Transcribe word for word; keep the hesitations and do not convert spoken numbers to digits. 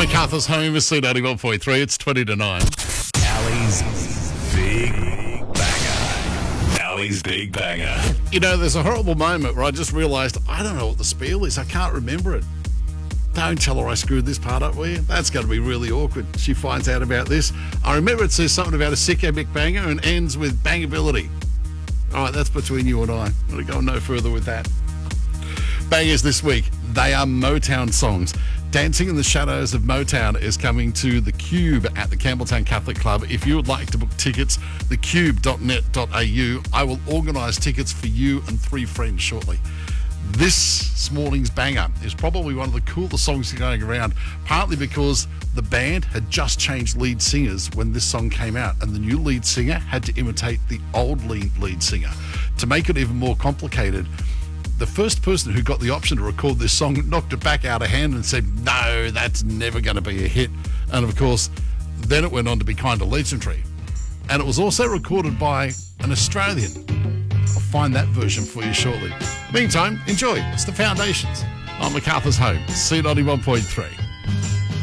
MacArthur's home is C ninety-one point three. It's twenty to nine. Ali's Big Banger. Ali's Big Banger. You know, there's a horrible moment where I just realised I don't know what the spiel is. I can't remember it. Don't tell her I screwed this part up, will you? That's going to be really awkward. She finds out about this. I remember it says something about a sicko Big Banger and ends with bangability. All right, that's between you and I. I'm going to go no further with that. Bangers this week. They are Motown songs. Dancing in the Shadows of Motown is coming to the Cube at the Campbelltown Catholic Club. If you would like to book tickets, the cube dot net dot a u. I will organise tickets for you and three friends shortly. This morning's banger is probably one of the coolest songs going around, partly because the band had just changed lead singers when this song came out, and the new lead singer had to imitate the old lead, lead singer. To make it even more complicated, the first person who got the option to record this song knocked it back out of hand and said, no, that's never going to be a hit. And of course, then it went on to be kind of legendary. And it was also recorded by an Australian. I'll find that version for you shortly. Meantime, enjoy. It's the Foundations on MacArthur's home, C ninety-one point three.